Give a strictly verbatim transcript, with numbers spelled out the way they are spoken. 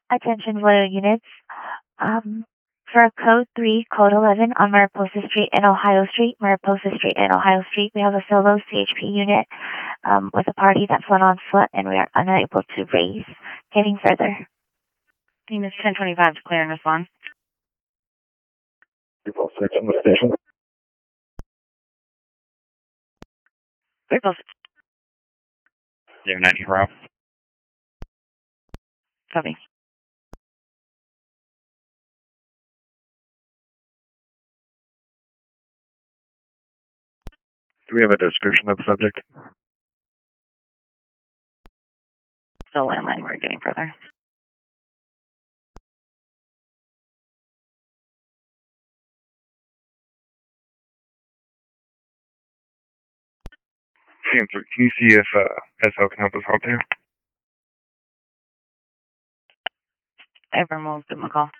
Attention loyal units. Um, for code three, code eleven on Mariposa Street and Ohio Street, Mariposa Street and Ohio Street, we have a solo C H P unit um, with a party that fled on foot, and we are unable to raise. Getting further. Team is ten twenty-five to clear and respond. People six on the station. People zero ninety route. Copy. Do we have a description of the subject? Still landline, we're getting further. C M three, can you see if uh, S L can help us out there? I've removed the McCall.